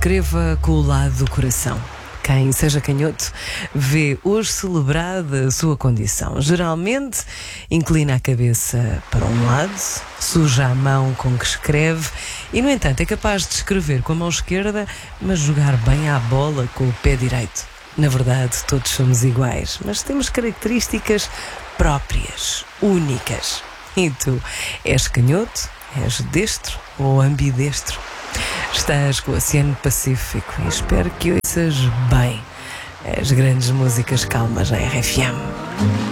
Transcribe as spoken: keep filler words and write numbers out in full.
escreva com o lado do coração. Quem seja canhoto vê hoje celebrada a sua condição. Geralmente inclina a cabeça para um lado, suja a mão com que escreve e, no entanto, é capaz de escrever com a mão esquerda, mas jogar bem à bola com o pé direito. Na verdade, todos somos iguais, mas temos características próprias, únicas. E tu, és canhoto, és destro ou ambidestro? Estás com o Oceano Pacífico e espero que ouças bem as grandes músicas calmas na R F M.